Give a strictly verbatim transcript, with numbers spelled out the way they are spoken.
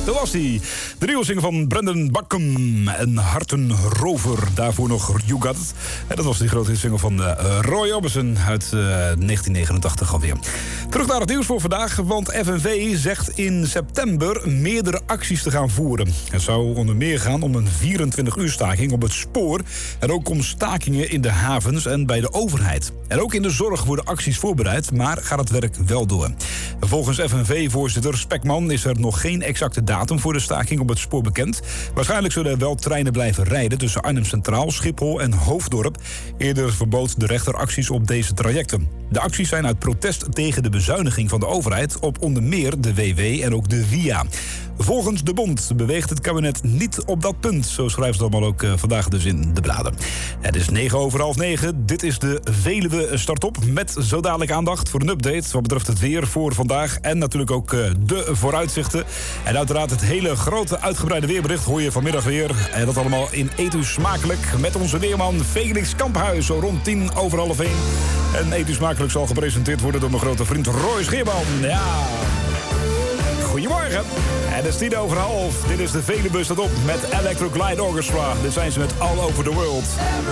Dat was die. De nieuwe single van Brendan Buckham en Hartenrover. Daarvoor nog You Got It. En dat was die grote single van uh, Roy Orbison uit uh, negentien negenentachtig alweer. Terug naar het nieuws voor vandaag, want F N V zegt in september meerdere acties te gaan voeren. Het zou onder meer gaan om een vierentwintig uur staking op het spoor en ook om stakingen in de havens en bij de overheid. En ook in de zorg worden acties voorbereid, maar gaat het werk wel door. Volgens F N V-voorzitter Spekman is er nog geen exacte datum voor de staking op het spoor bekend. Waarschijnlijk zullen er wel treinen blijven rijden tussen Arnhem Centraal, Schiphol en Hoofddorp. Eerder verbood de rechter acties op deze trajecten. De acties zijn uit protest tegen de bezuiniging van de overheid op onder meer de W W en ook de V I A. Volgens de bond beweegt het kabinet niet op dat punt. Zo schrijft het allemaal ook uh, vandaag dus in de bladen. Het is negen over half negen. Dit is de Veluwe Start-op met zo dadelijk aandacht voor een update wat betreft het weer voor vandaag en natuurlijk ook uh, de vooruitzichten. En uiteraard het hele grote uitgebreide weerbericht hoor je vanmiddag weer. En dat allemaal in Eet U Smakelijk met onze weerman Felix Kamphuis zo rond tien over half één. En Eet U Smakelijk zal gepresenteerd worden door mijn grote vriend Roy Scheerman. Ja... Goedemorgen. En het is tien over half. Dit is de Veluwe Start-op met Electric Light Orchestra. Dit zijn ze met All Over the World.